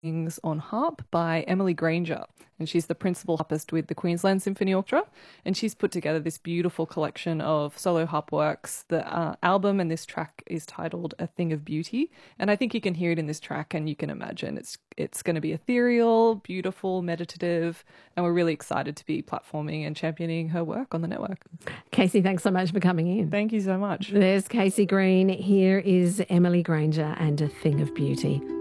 Things on Harp by Emily Granger. And she's the principal harpist with the Queensland Symphony Orchestra. And she's put together this beautiful collection of solo harp works. The album and this track is titled A Thing of Beauty. And I think you can hear it in this track and you can imagine it's going to be ethereal, beautiful, meditative. And we're really excited to be platforming and championing her work on the network. Casey, thanks so much for coming in. Thank you so much. There's Casey Green. Here is Emily Granger and A Thing of Beauty.